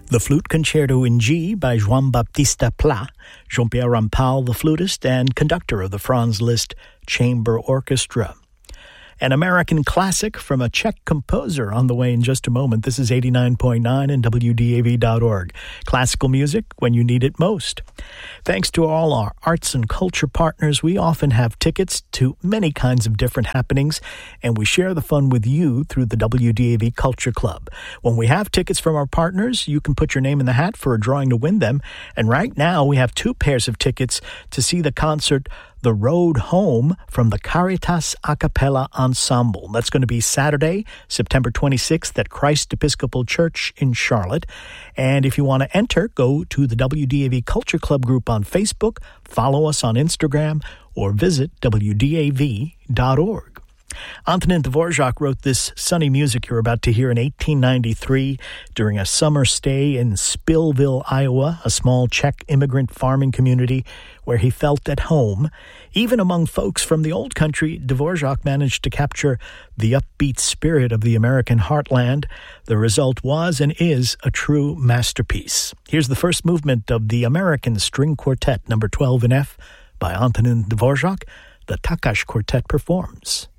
The Flute Concerto in G by João Baptista Pla, Jean-Pierre Rampal, the flutist and conductor of the Franz Liszt Chamber Orchestra. An American classic from a Czech composer on the way in just a moment. This is 89.9 and WDAV.org. Classical music when you need it most. Thanks to all our arts and culture partners, we often have tickets to many kinds of different happenings, and we share the fun with you through the WDAV Culture Club. When we have tickets from our partners, you can put your name in the hat for a drawing to win them. And right now, we have 2 pairs of tickets to see the concert The Road Home from the Caritas A Cappella Ensemble. That's going to be Saturday, September 26th at Christ Episcopal Church in Charlotte. And if you want to enter, go to the WDAV Culture Club group on Facebook, follow us on Instagram, or visit WDAV.org. Antonin Dvorak wrote this sunny music you're about to hear in 1893 during a summer stay in Spillville, Iowa, a small Czech immigrant farming community where he felt at home. Even among folks from the old country, Dvorak managed to capture the upbeat spirit of the American heartland. The result was and is a true masterpiece. Here's the first movement of the American String Quartet, number 12 in F, by Antonin Dvorak. The Takács Quartet performs.